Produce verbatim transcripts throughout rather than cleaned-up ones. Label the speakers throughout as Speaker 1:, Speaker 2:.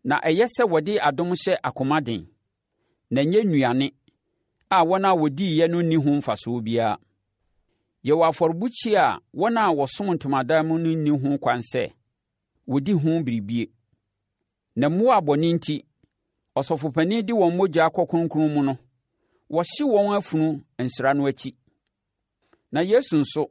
Speaker 1: na ɛyɛ sɛ wɔde adom hyɛ akomaden, na nyɛ nnuane a wɔn a wɔdiiɛ no nni ho mfasoɔ biara. Yɛwɔ afɔrebukyia a wɔn a wɔsom ntomadan mu no nni ho kwan sɛ wɔdi ho biribie. Na mmoa bɔne nti, ɔsɔfopanin de wɔn mogya kɔ kronkron mu no, wɔhye wɔn afunu nsra no akyi. Na Yesu nso,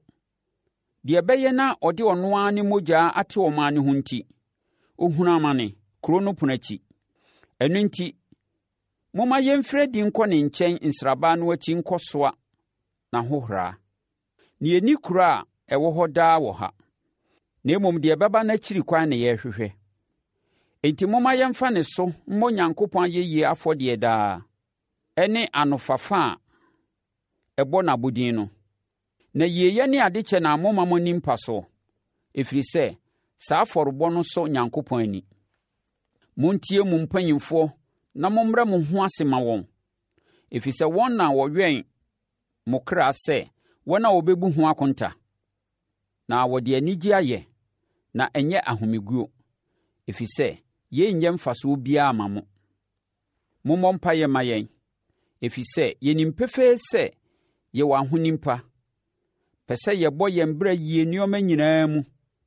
Speaker 1: deɛ ɛbɛyɛ na ɔde ɔno ara ne mogya ate ɔman no ho nti, ɔhunu amane kuro no pono akyi. Ɛno nti, momma yɛmfiri adi nkɔ ne nkyɛn nsrabaa no akyi nkɔsoa n'ahohora. Na yɛnni kuro a ɛwɔ hɔ daa wɔ ha, na mmom deɛ ɛbɛba n'akyiri kwan na yɛrehwehwɛ. Enti momma yɛmfa ne so mmɔ Onyankopɔn ayɛyie afɔdeɛ daa, ɛne anofafa a ɛbɔ n'abodin no. Na yieyɛ ne adekyɛ na momma mo ani mpa so, ɛfiri sɛ saa afɔrebɔ no sɔ Onyankopɔn ani. Montie mo mpanyimfoɔ na mommrɛ mo ho ase ma wɔn, ɛfiri sɛ wɔn na wɔwɛn mo kra sɛ wɔn a wɔbɛbu ho akonta. Na wɔde anigye ayɛ, na ɛnyɛ ahomeguo, ɛfiri sɛ yɛnnyɛ mfasoɔ biara ama mo. Mommɔ mpaeɛ ma yɛn, ɛfiri sɛ yɛnim pefee sɛ yɛwɔ ahonimpa, pɛ sɛ yɛbɔ yɛn bra yie nneɛma nyinaa mu.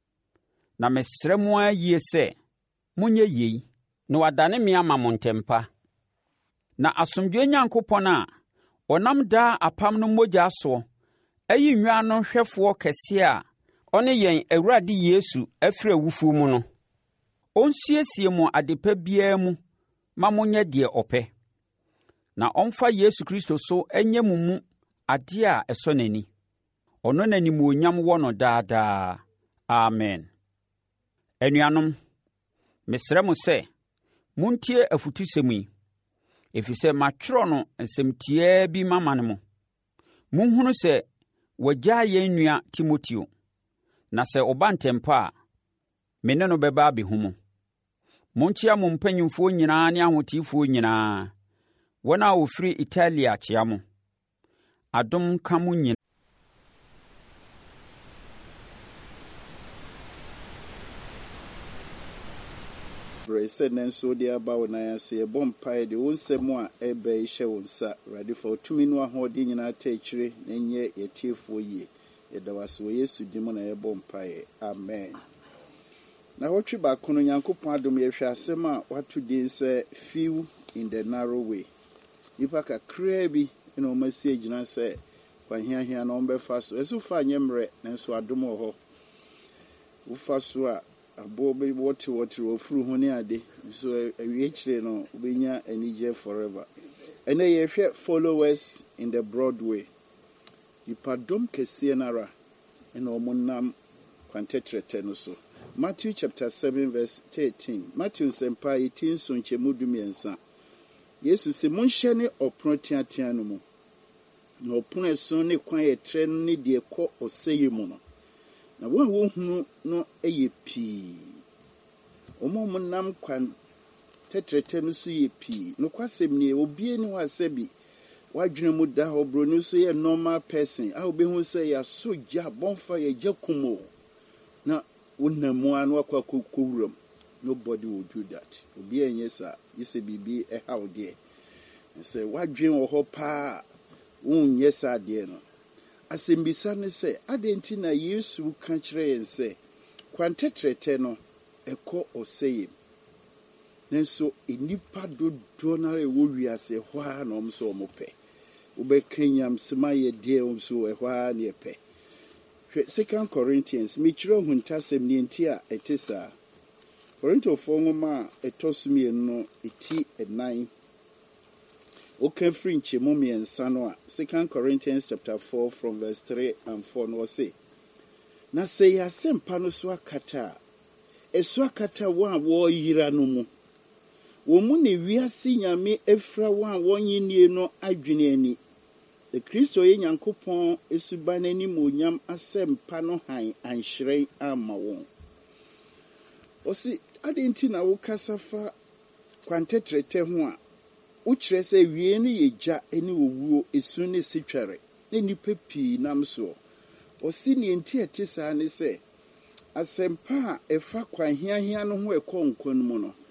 Speaker 1: Na mesrɛ mo ara yie sɛ monyɛ yei, na wadane me ama mo ntɛmpa. Na asomdwoe Nyankopɔn a ɔnam daa apam no mogya soɔ ayi nnwan no hwɛfoɔ kɛseɛ a ɔne yɛn Awurade Yesu afiri awufoɔ mu no, ɔnsiesie mo adepa biara mu ma monyɛ deɛ ɔpɛ. Na ɔmfa Yesu Kristo so ɛnyɛ mo mu adeɛ a ɛsɔ n'ani. Ɔno na animuonyam wɔ no daadaa. Amen. Anuanom, mesrɛ mo sɛ montie afutusɛm yi, ɛfiri sɛ matwerɛ no nsɛmtiaa bi mama no mo. Monhunu sɛ wɔagyaa yɛn nua Timoteo, na sɛ ɔba ntɛmpa a, me ne no bɛba abɛhu mo. Monkyea mo mpanyimfoɔ nyinaa ne ahoteefoɔ nyinaa. Wɔn a wɔfiri Italia kyea mo. Adom ka mo nyinaa.
Speaker 2: Sɛ nanso de aba wo nan ase ɛbɔ mpaeɛ de wo nsɛm a ɛbɛ hyɛ wo nsa Awurade fa otumi no ahoɔden nyinaa ta akyire na nyɛ yɛtiefoɔ yie. Yɛda wase wɔ Yesu din mu na yɛbɔ mpaeɛ. Amen. Na wɔtwe baako no Nyankopɔn adom yɛhwɛ asɛm a wato din sɛ few in the narrow way. Nipa kakraa bi na ɔma si agyina sɛ kwahiahia na ɔmbɛfa so. Ɛso fa nyɛ mmerɛ nanso adom wɔ hɔ. Wofa so a abo be wɔte wɔte wɔfuru ho ne ade so awie kyire no wobɛnya anigye forever. Ɛnɛ yɛhwɛ followers in the broad way. Nipadɔm kɛseɛ nara ɛna ɔmo nam kwantetrɛtɛ no so. Matthew chapter seven verse thirteen. Matthew nsɛmpa eighteen so nkyɛmu dumiɛnsa. Yesu sɛ monhyɛ ne ɔpono teatea no mu. Na ɔpono ɛso ne kwan yɛtrɛ no ne deɛ kɔ ɔsɛyɛ mu no. Na wɔn a wɔhunu no ɛyɛ pii. Ɔmo ɔmo nam kwan tetrɛtɛ no so yɛ pii. No kwasɛm nie obie ne hɔ asɛ bi wadwene mu da hɔ bro no so yɛ normal person a wobɛhu sɛ yɛaso gya bɔmfa yɛgya kumo. Na wonam mu a na wakɔ akɔwuram. Nobody will do that. Obi ɛnyɛ saa yɛsɛ biribi ɛhaw deɛ. Sɛ wadwene wɔ hɔ paa wonyɛ saa deɛ no. Asɛmbisa ne sɛ adɛnti na Yesu ka kyerɛ yɛn sɛ kwantetrɛtɛ no ɛkɔ ɔsɛyɛ. Nanso enipa dodoɔ na ɛwɔ wiase hɔ a na ɔmo so ɔmo pɛ. Wobɛka nyamsɛm ayɛ deɛ ɔmo so ɛhɔ a ne ɛpɛ. Hwɛ Second Corinthians mekyerɛ huntasɛm ne nti a ɛte saa. Korintofoɔ nwoma a ɛtɔ so mmienu no ɛti ɛnan. Oka free nkyɛmu mmiɛnsa no a Second Corinthians chapter four from verse three and four no say. Na sɛ yɛasɛmpa no so akata a ɛso akata wɔn a wɔyira no mu. Wɔn mu ne wiase nyame afira wɔn a wɔnyinie no adwene ani. The Kristo yɛ Nyankopɔn esuba n'anim onyam asɛmpa no han anhyerɛn ama wɔn. Ɔsi adɛnti na wokasa fa kwantetrɛtɛ ho a ukyerɛ sɛ wie no yɛ gya ne owuo esu ne sitware ne nipa pii nam so. Ɔsi ne nti ɛte saa ne sɛ asɛmpa a ɛfa kwanhiahia no ho ɛkɔ nkwa no mu no